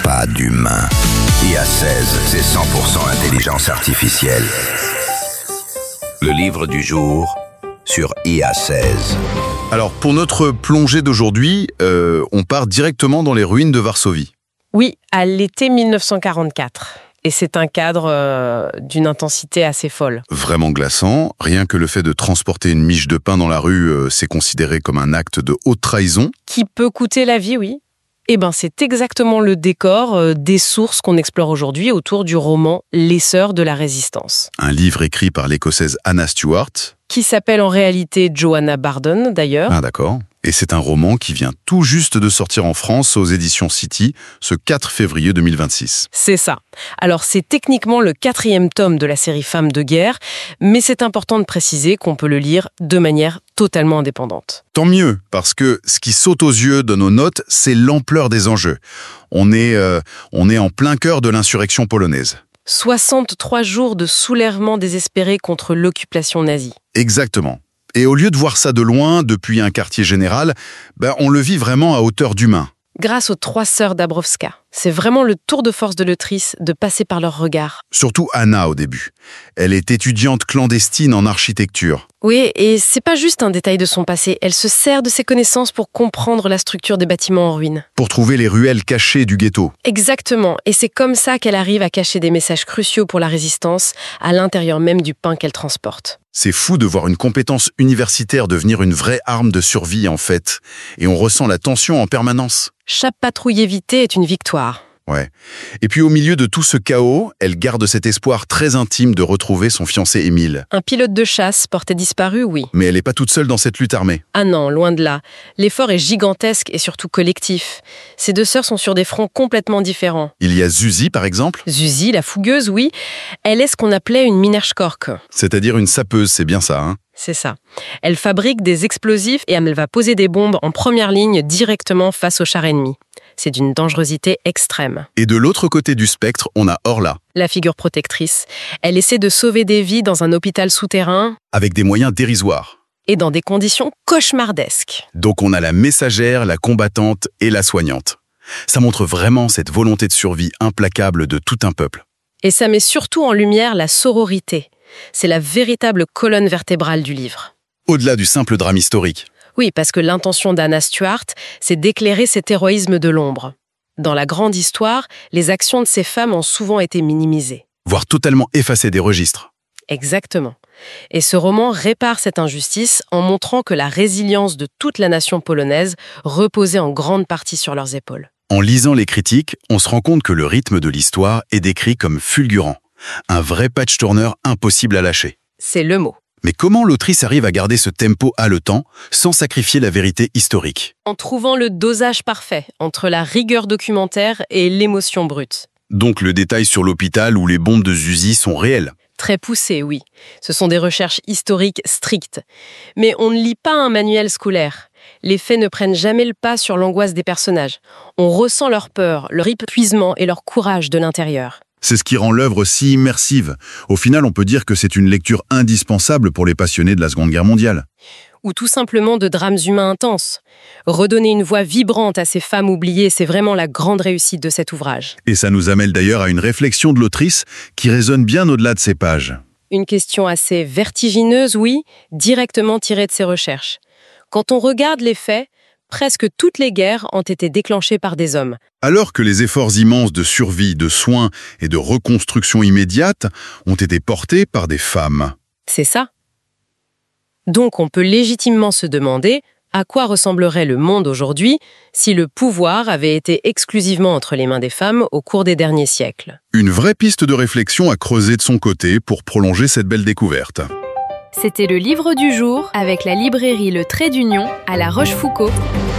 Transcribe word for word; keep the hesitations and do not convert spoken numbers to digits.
pas d'humain. I A seize, c'est cent pour cent intelligence artificielle. Le livre du jour sur I A seize. Alors, pour notre plongée d'aujourd'hui, euh, on part directement dans les ruines de Varsovie. Oui, à l'été mille neuf cent quarante-quatre. Et c'est un cadre euh, d'une intensité assez folle. Vraiment glaçant. Rien que le fait de transporter une miche de pain dans la rue, euh, c'est considéré comme un acte de haute trahison. Qui peut coûter la vie, oui. Eh ben, c'est exactement le décor euh, des sources qu'on explore aujourd'hui autour du roman « Les Sœurs de la Résistance ». Un livre écrit par l'Écossaise Anna Stewart. Qui s'appelle en réalité Joanna Bardon, d'ailleurs. Ah d'accord. Et c'est un roman qui vient tout juste de sortir en France aux éditions City, ce quatre février deux mille vingt-six. C'est ça. Alors c'est techniquement le quatrième tome de la série Femmes de guerre, mais c'est important de préciser qu'on peut le lire de manière totalement indépendante. Tant mieux, parce que ce qui saute aux yeux de nos notes, c'est l'ampleur des enjeux. On est, euh, on est en plein cœur de l'insurrection polonaise. soixante-trois jours de soulèvement désespéré contre l'occupation nazie. Exactement. Et au lieu de voir ça de loin, depuis un quartier général, ben on le vit vraiment à hauteur d'humain. Grâce aux trois sœurs Dabrowska. C'est vraiment le tour de force de l'autrice de passer par leur regard. Surtout Anna au début. Elle est étudiante clandestine en architecture. Oui, et c'est pas juste un détail de son passé. Elle se sert de ses connaissances pour comprendre la structure des bâtiments en ruine. Pour trouver les ruelles cachées du ghetto. Exactement. Et c'est comme ça qu'elle arrive à cacher des messages cruciaux pour la résistance à l'intérieur même du pain qu'elle transporte. C'est fou de voir une compétence universitaire devenir une vraie arme de survie, en fait. Et on ressent la tension en permanence. Chaque patrouille évitée est une victoire. Ouais. Et puis au milieu de tout ce chaos, elle garde cet espoir très intime de retrouver son fiancé Émile. Un pilote de chasse porté disparu, oui. Mais elle n'est pas toute seule dans cette lutte armée. Ah non, loin de là. L'effort est gigantesque et surtout collectif. Ces deux sœurs sont sur des fronts complètement différents. Il y a Zuzi, par exemple. Zuzi, la fougueuse, oui. Elle est ce qu'on appelait une Minerskork. C'est-à-dire une sapeuse, c'est bien ça, hein? C'est ça. Elle fabrique des explosifs et elle va poser des bombes en première ligne directement face aux chars ennemis. C'est d'une dangerosité extrême. Et de l'autre côté du spectre, on a Orla. La figure protectrice. Elle essaie de sauver des vies dans un hôpital souterrain. Avec des moyens dérisoires. Et dans des conditions cauchemardesques. Donc on a la messagère, la combattante et la soignante. Ça montre vraiment cette volonté de survie implacable de tout un peuple. Et ça met surtout en lumière la sororité. C'est la véritable colonne vertébrale du livre. Au-delà du simple drame historique. Oui, parce que l'intention d'Anna Stewart, c'est d'éclairer cet héroïsme de l'ombre. Dans la grande histoire, les actions de ces femmes ont souvent été minimisées. Voire totalement effacées des registres. Exactement. Et ce roman répare cette injustice en montrant que la résilience de toute la nation polonaise reposait en grande partie sur leurs épaules. En lisant les critiques, on se rend compte que le rythme de l'histoire est décrit comme fulgurant. Un vrai patch-tourneur impossible à lâcher. C'est le mot. Mais comment l'autrice arrive à garder ce tempo haletant sans sacrifier la vérité historique? En trouvant le dosage parfait entre la rigueur documentaire et l'émotion brute. Donc le détail sur l'hôpital où les bombes de Zuzi sont réelles. Très poussé, oui. Ce sont des recherches historiques strictes. Mais on ne lit pas un manuel scolaire. Les faits ne prennent jamais le pas sur l'angoisse des personnages. On ressent leur peur, leur épuisement et leur courage de l'intérieur. C'est ce qui rend l'œuvre si immersive. Au final, on peut dire que c'est une lecture indispensable pour les passionnés de la Seconde Guerre mondiale. Ou tout simplement de drames humains intenses. Redonner une voix vibrante à ces femmes oubliées, c'est vraiment la grande réussite de cet ouvrage. Et ça nous amène d'ailleurs à une réflexion de l'autrice qui résonne bien au-delà de ces pages. Une question assez vertigineuse, oui, directement tirée de ses recherches. Quand on regarde les faits, presque toutes les guerres ont été déclenchées par des hommes. Alors que les efforts immenses de survie, de soins et de reconstruction immédiate ont été portés par des femmes. C'est ça. Donc on peut légitimement se demander à quoi ressemblerait le monde aujourd'hui si le pouvoir avait été exclusivement entre les mains des femmes au cours des derniers siècles. Une vraie piste de réflexion à creuser de son côté pour prolonger cette belle découverte. C'était le livre du jour avec la librairie Le Trait d'Union à La Rochefoucauld.